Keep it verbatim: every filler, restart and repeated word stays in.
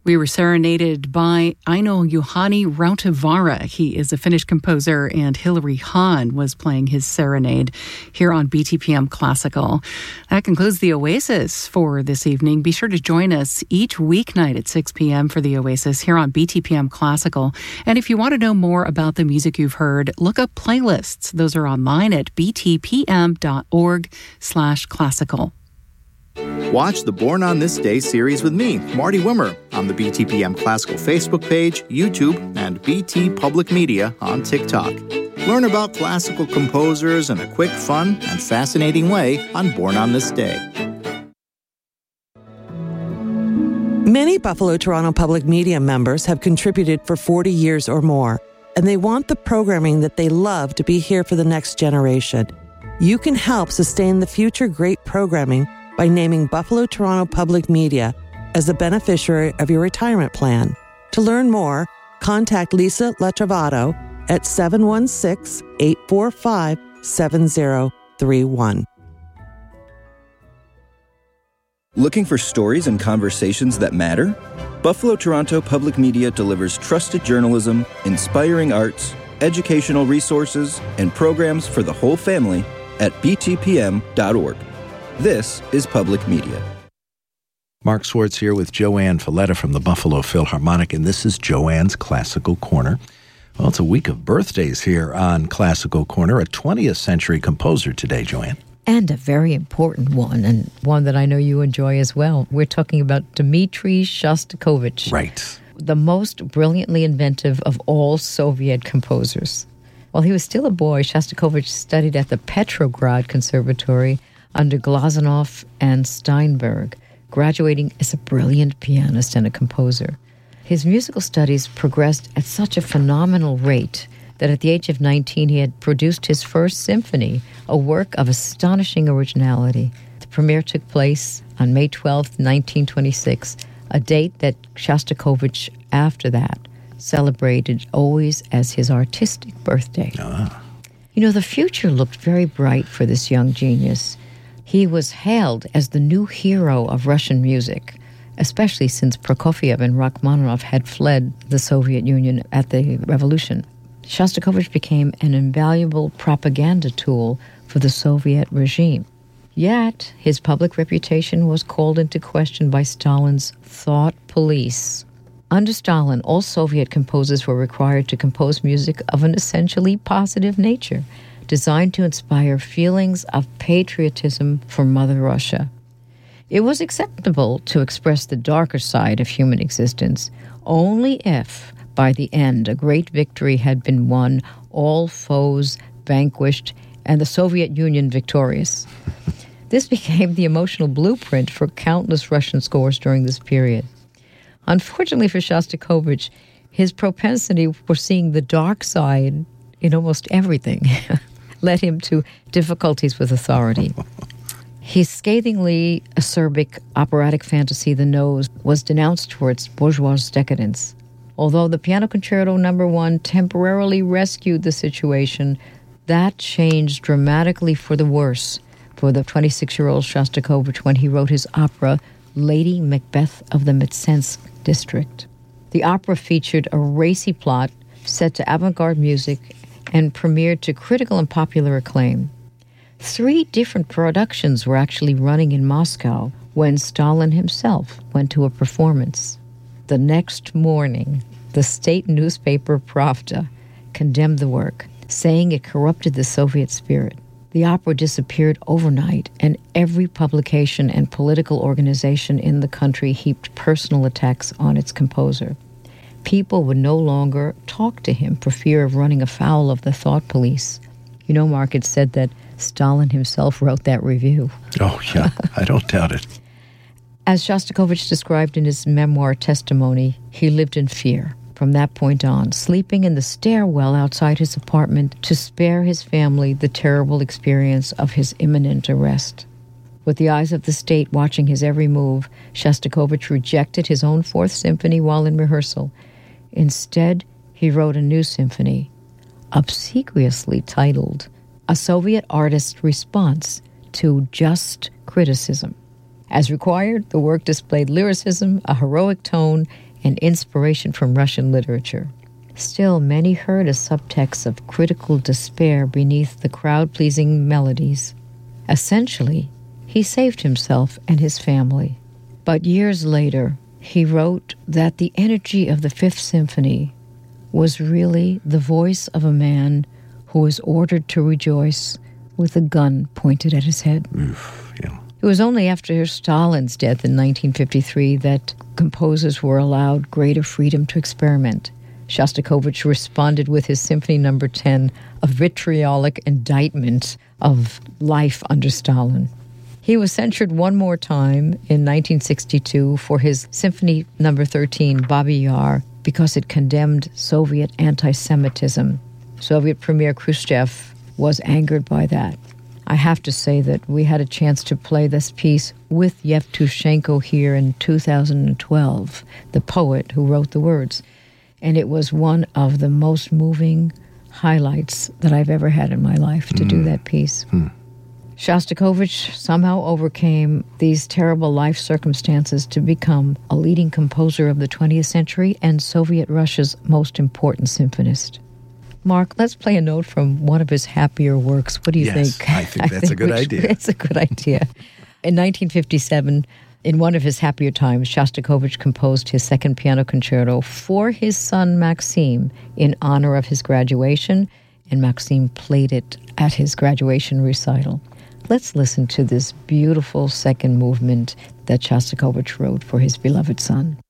We were serenaded by Aino Juhani Rautavaara. He is a Finnish composer, and Hilary Hahn was playing his serenade here on B T P M Classical. That concludes the Oasis for this evening. Be sure to join us each weeknight at six p.m. for the Oasis here on B T P M Classical. And if you want to know more about the music you've heard, look up playlists. Those are online at btpm.org slash classical. Watch the Born on This Day series with me, Marty Wimmer, on the B T P M Classical Facebook page, YouTube, and B T Public Media on TikTok. Learn about classical composers in a quick, fun, and fascinating way on Born on This Day. Many Buffalo Toronto Public Media members have contributed for forty years or more, and they want the programming that they love to be here for the next generation. You can help sustain the future great programming by naming Buffalo Toronto Public Media as a beneficiary of your retirement plan. To learn more, contact Lisa Latrovato at seven one six, eight four five, seven zero three one. Looking for stories and conversations that matter? Buffalo Toronto Public Media delivers trusted journalism, inspiring arts, educational resources, and programs for the whole family at b t p m dot org. This is Public Media. Mark Swartz here with Joanne Falletta from the Buffalo Philharmonic, and this is Joanne's Classical Corner. Well, it's a week of birthdays here on Classical Corner. A twentieth century composer today, Joanne. And a very important one, and one that I know you enjoy as well. We're talking about Dmitri Shostakovich. Right. The most brilliantly inventive of all Soviet composers. While he was still a boy, Shostakovich studied at the Petrograd Conservatory under Glazunov and Steinberg, graduating as a brilliant pianist and a composer. His musical studies progressed at such a phenomenal rate that at the age of nineteen he had produced his first symphony, a work of astonishing originality. The premiere took place on May twelfth, nineteen twenty-six, a date that Shostakovich, after that, celebrated always as his artistic birthday. Ah. You know, the future looked very bright for this young genius. He was hailed as the new hero of Russian music, especially since Prokofiev and Rachmaninoff had fled the Soviet Union at the revolution. Shostakovich became an invaluable propaganda tool for the Soviet regime. Yet, his public reputation was called into question by Stalin's thought police. Under Stalin, all Soviet composers were required to compose music of an essentially positive nature, designed to inspire feelings of patriotism for Mother Russia. It was acceptable to express the darker side of human existence only if, by the end, a great victory had been won, all foes vanquished, and the Soviet Union victorious. This became the emotional blueprint for countless Russian scores during this period. Unfortunately for Shostakovich, his propensity for seeing the dark side in almost everything led him to difficulties with authority. His scathingly acerbic operatic fantasy, The Nose, was denounced for its bourgeois decadence. Although the Piano Concerto Number One temporarily rescued the situation, that changed dramatically for the worse for the twenty-six-year-old Shostakovich when he wrote his opera, Lady Macbeth of the Mtsensk District. The opera featured a racy plot set to avant-garde music and premiered to critical and popular acclaim. Three different productions were actually running in Moscow when Stalin himself went to a performance. The next morning, the state newspaper Pravda condemned the work, saying it corrupted the Soviet spirit. The opera disappeared overnight, and every publication and political organization in the country heaped personal attacks on its composer. People would no longer talk to him for fear of running afoul of the thought police. You know, Mark, it said that Stalin himself wrote that review. Oh, yeah, I don't doubt it. As Shostakovich described in his memoir testimony, he lived in fear from that point on, sleeping in the stairwell outside his apartment to spare his family the terrible experience of his imminent arrest. With the eyes of the state watching his every move, Shostakovich rejected his own Fourth Symphony while in rehearsal. Instead, he wrote a new symphony, obsequiously titled A Soviet Artist's Response to Just Criticism. As required, the work displayed lyricism, a heroic tone, and inspiration from Russian literature. Still, many heard a subtext of critical despair beneath the crowd-pleasing melodies. Essentially, he saved himself and his family. But years later, he wrote that the energy of the Fifth Symphony was really the voice of a man who was ordered to rejoice with a gun pointed at his head. Oof, yeah. It was only after Stalin's death in nineteen fifty-three that composers were allowed greater freedom to experiment. Shostakovich responded with his Symphony Number ten, a vitriolic indictment of life under Stalin. He was censured one more time in nineteen sixty-two for his Symphony Number thirteen, Babi Yar, because it condemned Soviet anti-Semitism. Soviet Premier Khrushchev was angered by that. I have to say that we had a chance to play this piece with Yevtushenko here in two thousand twelve, the poet who wrote the words. And it was one of the most moving highlights that I've ever had in my life to mm. do that piece. Mm. Shostakovich somehow overcame these terrible life circumstances to become a leading composer of the twentieth century and Soviet Russia's most important symphonist. Mark, let's play a note from one of his happier works. What do you yes, think? I think that's I think a good which, idea. It's a good idea. In nineteen fifty-seven, in one of his happier times, Shostakovich composed his second piano concerto for his son Maxim in honor of his graduation, and Maxim played it at his graduation recital. Let's listen to this beautiful second movement that Shostakovich wrote for his beloved son.